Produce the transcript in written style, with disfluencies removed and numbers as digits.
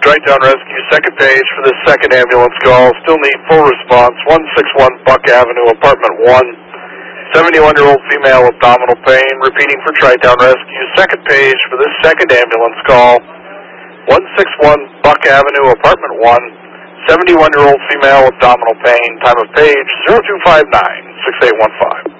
Tri-Town Rescue, second page for this second ambulance call. Still need full response. 161 Buck Avenue, apartment 1. 71-year-old female abdominal pain. Repeating for Tri-Town Rescue, second page for this second ambulance call. 161 Buck Avenue, apartment 1. 71-year-old female abdominal pain. Time of page 0259-6815.